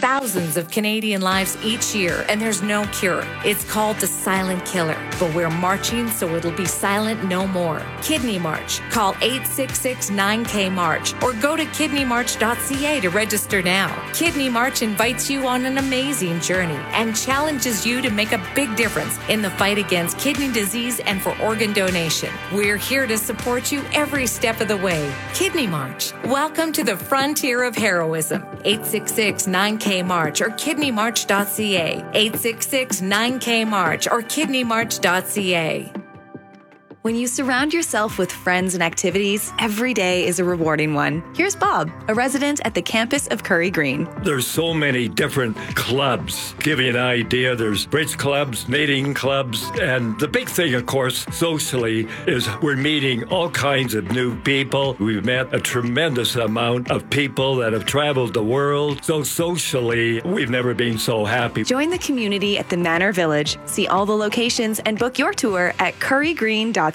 thousands of Canadian lives each year, and there's no cure. It's called the silent killer, but we're marching so it'll be silent no more. Kidney March. Call 866-9K-MARCH or go to kidneymarch.ca to register now. Kidney March invites you on an amazing journey and challenges you to make a big difference in the fight against kidney disease and for organ donation. We're here to support you every step of the way. Kidney March. Welcome to the frontier of heroism. 866-9K-MARCH or kidneymarch.ca. 866-9K-MARCH or kidneymarch.ca. When you surround yourself with friends and activities, every day is a rewarding one. Here's Bob, a resident at the campus of Curry Green. There's so many different clubs. Give you an idea, there's bridge clubs, knitting clubs, and the big thing, of course, socially, is we're meeting all kinds of new people. We've met a tremendous amount of people that have traveled the world. So socially, we've never been so happy. Join the community at the Manor Village. See all the locations and book your tour at currygreen.ca.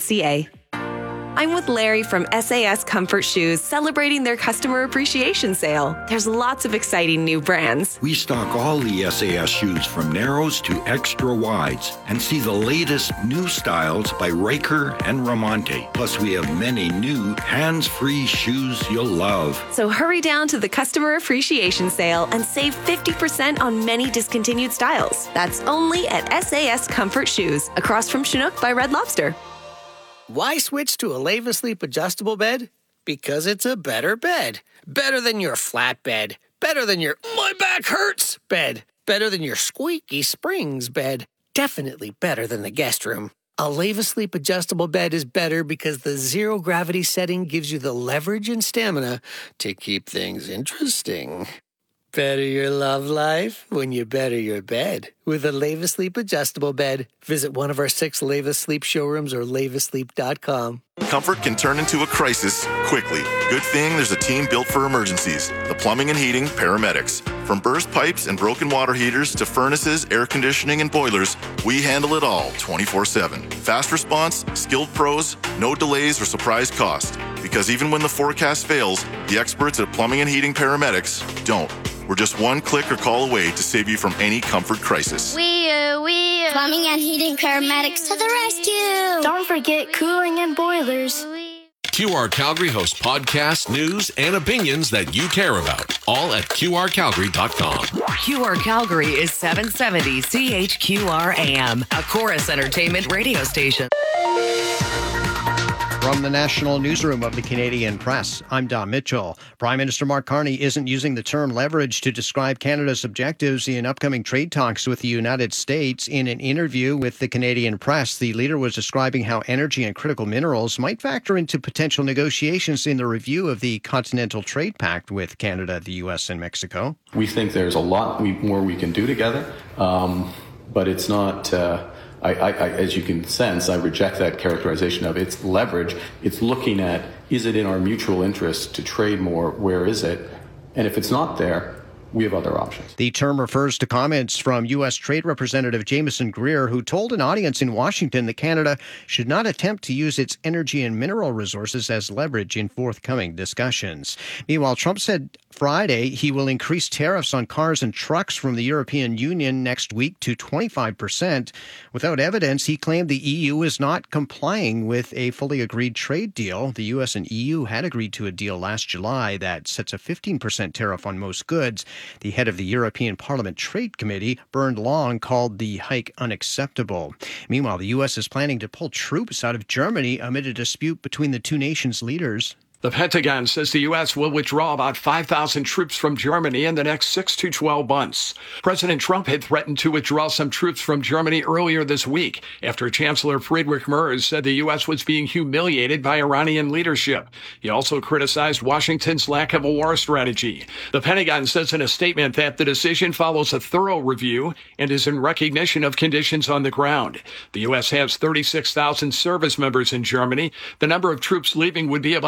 I'm with Larry from SAS Comfort Shoes, celebrating their customer appreciation sale. There's lots of exciting new brands. We stock all the SAS shoes from narrows to extra wides and see the latest new styles by Riker and Ramonte. Plus, we have many new hands-free shoes you'll love. So hurry down to the customer appreciation sale and save 50% on many discontinued styles. That's only at SAS Comfort Shoes, across from Chinook by Red Lobster. Why switch to a Leva Sleep adjustable bed? Because it's a better bed. Better than your flat bed. Better than your my back hurts bed. Better than your squeaky springs bed. Definitely better than the guest room. A Leva Sleep adjustable bed is better because the zero gravity setting gives you the leverage and stamina to keep things interesting. Better your love life when you better your bed with a Leva Sleep adjustable bed. Visit one of our 6 Leva Sleep showrooms or levasleep.com. Comfort can turn into a crisis quickly. Good thing there's a team built for emergencies. The Plumbing and Heating Paramedics. From burst pipes and broken water heaters to furnaces, air conditioning, and boilers, we handle it all 24/7. Fast response, skilled pros, no delays or surprise cost. Because even when the forecast fails, the experts at Plumbing and Heating Paramedics don't. We're just one click or call away to save you from any comfort crisis. Plumbing and Heating Paramedics to the rescue. Don't forget cooling and boilers. QR Calgary hosts podcasts, news, and opinions that you care about. All at QRCalgary.com. QR Calgary is 770 CHQR AM, a Chorus Entertainment radio station. From the National Newsroom of the Canadian Press, I'm Don Mitchell. Prime Minister Mark Carney isn't using the term leverage to describe Canada's objectives in upcoming trade talks with the United States. In an interview with the Canadian Press, the leader was describing how energy and critical minerals might factor into potential negotiations in the review of the Continental Trade Pact with Canada, the U.S., and Mexico. We think there's a lot more we can do together, but it's not... as you can sense, I reject that characterization of it's leverage. It's looking at, is it in our mutual interest to trade more? Where is it? And if it's not there, we have other options. The term refers to comments from U.S. Trade Representative Jameson Greer, who told an audience in Washington that Canada should not attempt to use its energy and mineral resources as leverage in forthcoming discussions. Meanwhile, Trump said Friday he will increase tariffs on cars and trucks from the European Union next week to 25%. Without evidence, he claimed the EU is not complying with a fully agreed trade deal. The U.S. and EU had agreed to a deal last July that sets a 15% tariff on most goods. The head of the European Parliament Trade Committee, Bernd Long, called the hike unacceptable. Meanwhile, the U.S. is planning to pull troops out of Germany amid a dispute between the two nations' leaders. The Pentagon says the U.S. will withdraw about 5,000 troops from Germany in the next 6 to 12 months. President Trump had threatened to withdraw some troops from Germany earlier this week after Chancellor Friedrich Merz said the U.S. was being humiliated by Iranian leadership. He also criticized Washington's lack of a war strategy. The Pentagon says in a statement that the decision follows a thorough review and is in recognition of conditions on the ground. The U.S. has 36,000 service members in Germany. The number of troops leaving would be about 14,000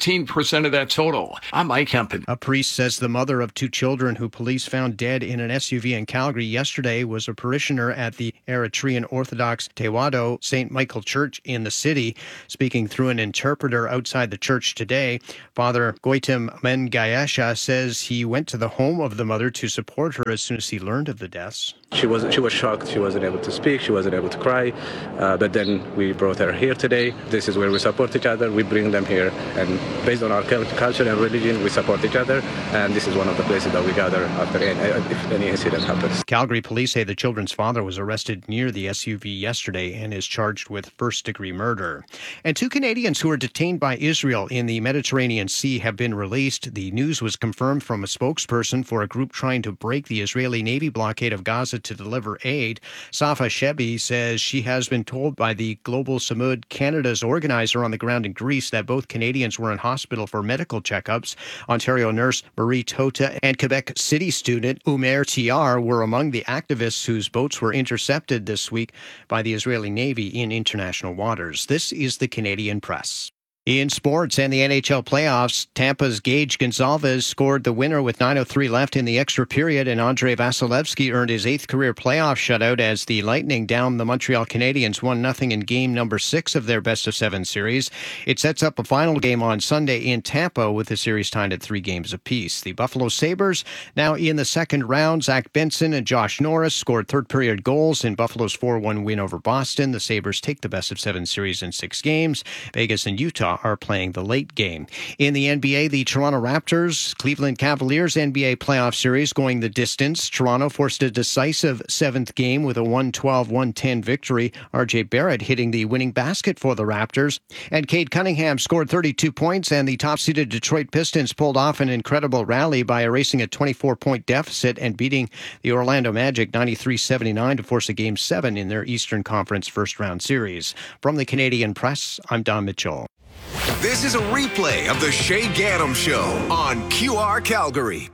15% of that total. I'm Mike Hempen. A priest says the mother of 2 children who police found dead in an SUV in Calgary yesterday was a parishioner at the Eritrean Orthodox Tewado St. Michael Church in the city. Speaking through an interpreter outside the church today, Father Goitim Mengayesha says he went to the home of the mother to support her as soon as he learned of the deaths. She was shocked. She wasn't able to speak. She wasn't able to cry. But then we brought her here today. This is where we support each other. We bring them here. And based on our culture and religion, we support each other. And this is one of the places that we gather after if any incident happens. Calgary police say the children's father was arrested near the SUV yesterday and is charged with first-degree murder. And 2 Canadians who were detained by Israel in the Mediterranean Sea have been released. The news was confirmed from a spokesperson for a group trying to break the Israeli Navy blockade of Gaza to deliver aid. Safa Shebi says she has been told by the Global Samud Canada's organizer on the ground in Greece that both Canadians were in hospital for medical checkups. Ontario nurse Marie Tota and Quebec City student Umer Tiar were among the activists whose boats were intercepted this week by the Israeli Navy in international waters. This is the Canadian Press. In sports and the NHL playoffs, Tampa's Gage Gonzalez scored the winner with 9:03 left in the extra period, and Andrei Vasilevsky earned his 8th career playoff shutout as the Lightning downed the Montreal Canadiens 1-0 in game number 6 of their best-of-7 series. It sets up a final game on Sunday in Tampa with the series tied at 3 games apiece. The Buffalo Sabres now in the second round. Zach Benson and Josh Norris scored third-period goals in Buffalo's 4-1 win over Boston. The Sabres take the best-of-7 series in 6 games. Vegas and Utah are playing the late game. In the NBA, the Toronto Raptors, Cleveland Cavaliers NBA playoff series going the distance. Toronto forced a decisive 7th game with a 112-110 victory. RJ Barrett hitting the winning basket for the Raptors. And Cade Cunningham scored 32 points, and the top-seeded Detroit Pistons pulled off an incredible rally by erasing a 24-point deficit and beating the Orlando Magic 93-79 to force a Game 7 in their Eastern Conference first-round series. From the Canadian Press, I'm Don Mitchell. This is a replay of the Shay Gaddam Show on QR Calgary.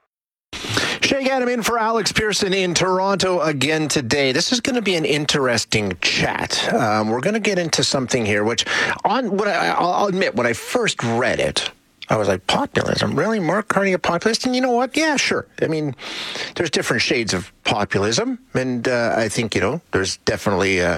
Shay Gaddam in for Alex Pearson in Toronto again today. This is going to be an interesting chat. We're going to get into something here, which I'll admit, when I first read it, I was like, populism? Really? Mark Carney a populist? And you know what? Yeah, sure. I mean, there's different shades of populism. And I think, there's definitely a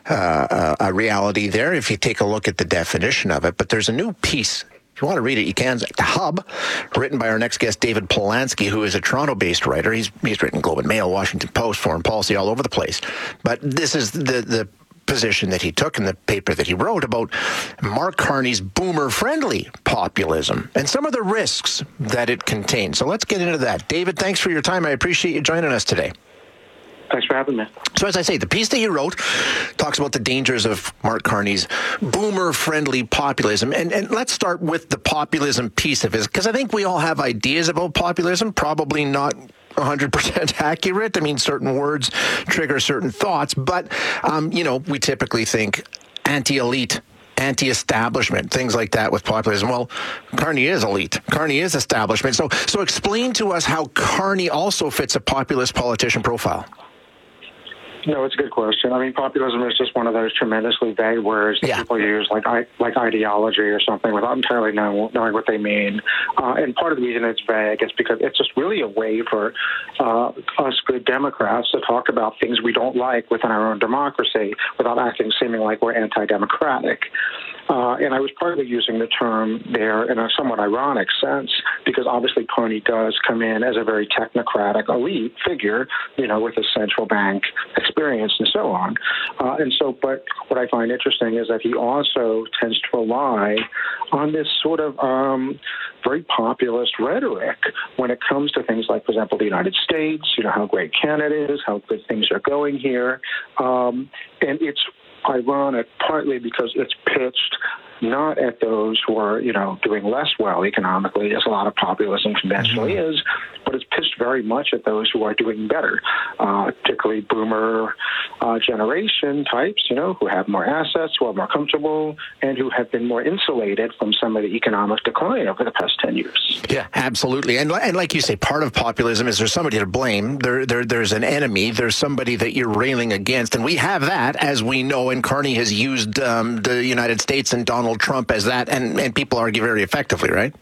reality there if you take a look at the definition of it. But there's a new piece. If you want to read it, you can. The Hub, written by our next guest, David Polansky, who is a Toronto-based writer. He's written Globe and Mail, Washington Post, Foreign Policy, all over the place. But this is the position that he took in the paper that he wrote about Mark Carney's boomer-friendly populism and some of the risks that it contains. So let's get into that. David, thanks for your time. I appreciate you joining us today. Thanks for having me. So as I say, the piece that you wrote talks about the dangers of Mark Carney's boomer-friendly populism. And let's start with the populism piece of it, because I think we all have ideas about populism, probably not 100% accurate. I mean, certain words trigger certain thoughts, but, we typically think anti-elite, anti-establishment, things like that with populism. Well, Carney is elite. Carney is establishment. So explain to us how Carney also fits a populist politician profile. No, it's a good question. I mean, populism is just one of those tremendously vague words that people use, like ideology or something, without entirely knowing what they mean. And part of the reason it's vague is because it's just really a way for us good Democrats to talk about things we don't like within our own democracy without seeming like we're anti-democratic. And I was partly using the term there in a somewhat ironic sense, because obviously Carney does come in as a very technocratic elite figure, with a central bank experience and so on. But what I find interesting is that he also tends to rely on this sort of very populist rhetoric when it comes to things like, for example, the United States, how great Canada is, how good things are going here. And it's ironic partly because it's pitched not at those who are, doing less well economically, as a lot of populism conventionally is, but it's pitched very much at those who are doing better, particularly boomer generation types, who have more assets, who are more comfortable, and who have been more insulated from some of the economic decline over the past 10 years. Yeah, absolutely. And like you say, part of populism is there's somebody to blame. There's an enemy. There's somebody that you're railing against. And we have that, as we know, and Carney has used the United States and Donald Trump as that, and people argue very effectively, right?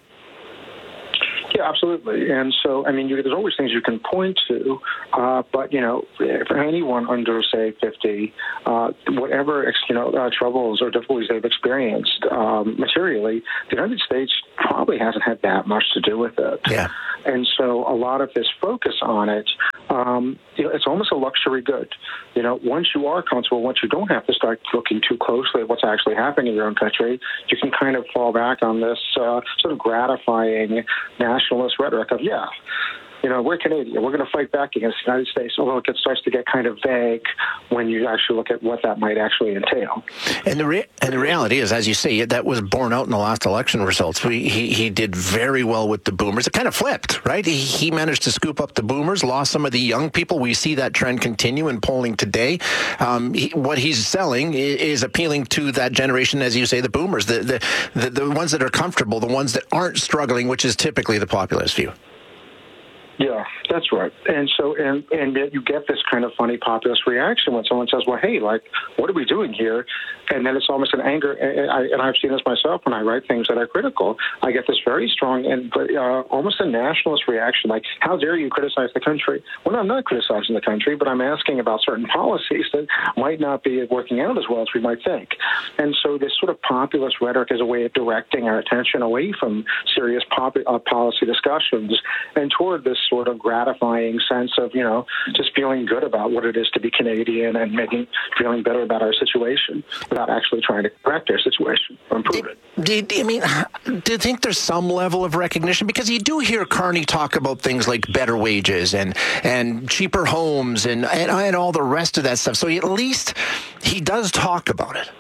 Yeah, absolutely. And so, there's always things you can point to, but, for anyone under, say, 50, whatever, troubles or difficulties they've experienced materially, the United States probably hasn't had that much to do with it. Yeah. And so a lot of this focus on it, it's almost a luxury good. Once you are comfortable, once you don't have to start looking too closely at what's actually happening in your own country, you can kind of fall back on this sort of gratifying nationalist rhetoric of, we're Canadian. We're going to fight back against the United States, although it starts to get kind of vague when you actually look at what that might actually entail. And the reality is, as you say, that was borne out in the last election results. He did very well with the boomers. It kind of flipped, right? He managed to scoop up the boomers, lost some of the young people. We see that trend continue in polling today. What he's selling is appealing to that generation, as you say, the boomers, the ones that are comfortable, the ones that aren't struggling, which is typically the populist view. Yeah, that's right. And so, and yet you get this kind of funny populist reaction when someone says, well, hey, what are we doing here? And then it's almost an anger. And I've seen this myself when I write things that are critical. I get this very strong and almost a nationalist reaction, like, how dare you criticize the country? Well, I'm not criticizing the country, but I'm asking about certain policies that might not be working out as well as we might think. And so this sort of populist rhetoric is a way of directing our attention away from serious policy discussions and toward this sort of gratifying sense of, just feeling good about what it is to be Canadian and feeling better about our situation without actually trying to correct our situation or improve it. Do you think there's some level of recognition? Because you do hear Carney talk about things like better wages and cheaper homes and all the rest of that stuff. So at least he does talk about it.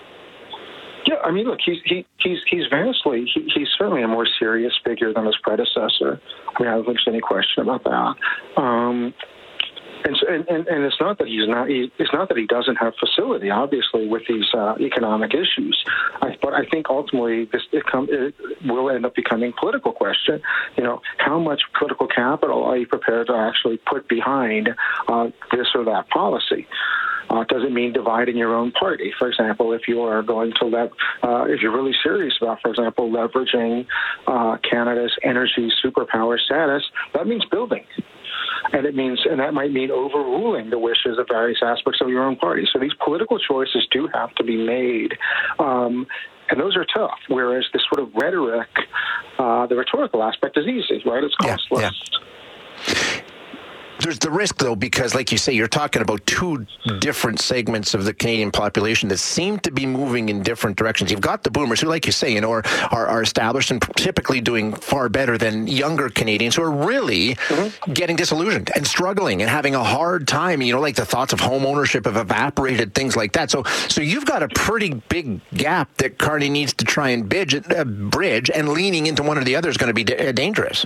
Yeah, look, he's certainly a more serious figure than his predecessor. I don't think there's any question about that. And it's not that it's not that he doesn't have facility, obviously, with these economic issues. But I think ultimately it will end up becoming a political question. How much political capital are you prepared to actually put behind this or that policy? Does it mean dividing your own party? For example, if you are going to if you're really serious about, for example, leveraging Canada's energy superpower status, that means building. And that might mean overruling the wishes of various aspects of your own party. So these political choices do have to be made. And those are tough, whereas this sort of rhetoric, the rhetorical aspect is easy, right? It's costless. Yeah. There's the risk, though, because, like you say, you're talking about two different segments of the Canadian population that seem to be moving in different directions. You've got the boomers who, like you say, are established and typically doing far better than younger Canadians who are really getting disillusioned and struggling and having a hard time. Like the thoughts of home ownership have evaporated, things like that. So you've got a pretty big gap that Carney needs to try and bridge, and leaning into one or the other is going to be dangerous.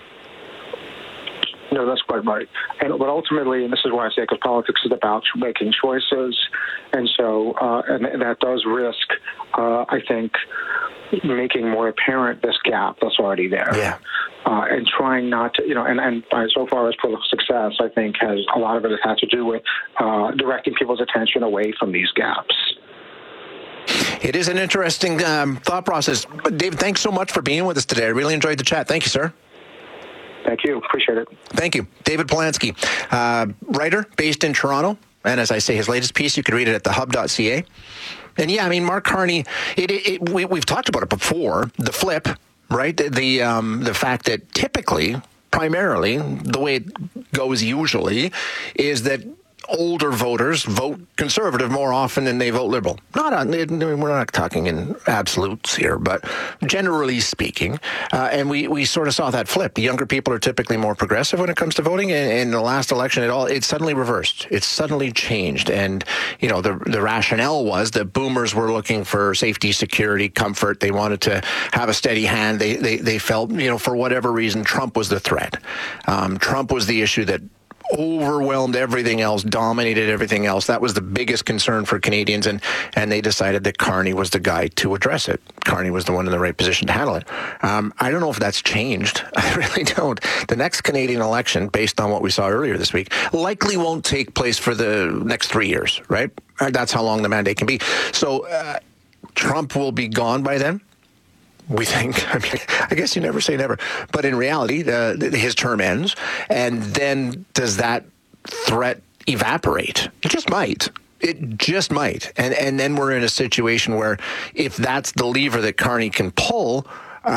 No, that's quite right. But ultimately, and this is why I say, because politics is about making choices, and so and that does risk, I think, making more apparent this gap that's already there. Yeah. And trying not to, and so far as political success, I think a lot of it has to do with directing people's attention away from these gaps. It is an interesting thought process. But David, thanks so much for being with us today. I really enjoyed the chat. Thank you, sir. Thank you. Appreciate it. Thank you. David Polansky, writer based in Toronto. And as I say, his latest piece, you can read it at thehub.ca. And Mark Carney, we've talked about it before, the flip, right? The fact that typically, primarily, the way it goes usually is that older voters vote conservative more often than they vote liberal. We're not talking in absolutes here, but generally speaking, and we sort of saw that flip. Younger people are typically more progressive when it comes to voting, and in the last election, it suddenly reversed. It suddenly changed, and the rationale was that boomers were looking for safety, security, comfort. They wanted to have a steady hand. They felt, for whatever reason, Trump was the threat. Trump was the issue that overwhelmed everything else, dominated everything else. That was the biggest concern for Canadians, and they decided that Carney was the guy to address it. Carney was the one in the right position to handle it. I don't know if that's changed. I really don't. The next Canadian election, based on what we saw earlier this week, likely won't take place for the next 3 years, right? That's how long the mandate can be. So Trump will be gone by then. We think. I mean, I guess you never say never. But in reality, his term ends. And then does that threat evaporate? It just might. It just might. And then we're in a situation where if that's the lever that Carney can pull,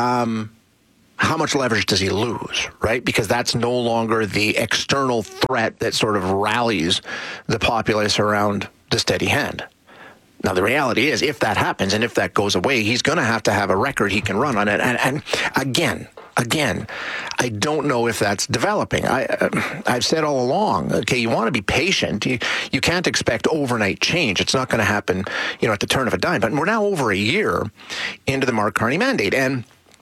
how much leverage does he lose, right? Because that's no longer the external threat that sort of rallies the populace around the steady hand. Now, the reality is, if that happens and if that goes away, he's going to have a record he can run on it. And again, I don't know if that's developing. I've said all along, okay, you want to be patient. You can't expect overnight change. It's not going to happen, at the turn of a dime. But we're now over a year into the Mark Carney mandate. And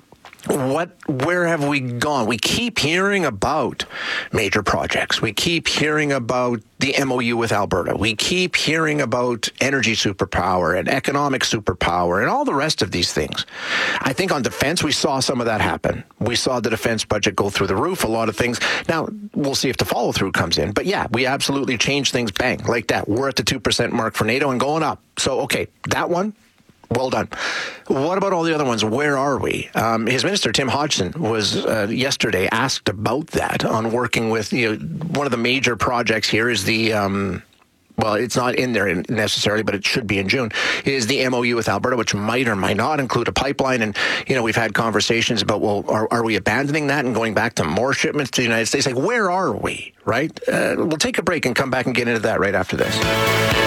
where have we gone? We keep hearing about major projects. We keep hearing about the MOU with Alberta. We keep hearing about energy superpower and economic superpower and all the rest of these things. I think on defense, we saw some of that happen. We saw the defense budget go through the roof, a lot of things. Now, we'll see if the follow-through comes in. But yeah, we absolutely changed things, bang, like that. We're at the 2% mark for NATO and going up. So, okay, that one, well done. What about all the other ones? Where are we? His minister, Tim Hodgson, was yesterday asked about that on working with, one of the major projects here is the, well, it's not in there necessarily, but it should be in June, is the MOU with Alberta, which might or might not include a pipeline. And, we've had conversations about, well, are we abandoning that and going back to more shipments to the United States? Like, where are we, right? We'll take a break and come back and get into that right after this.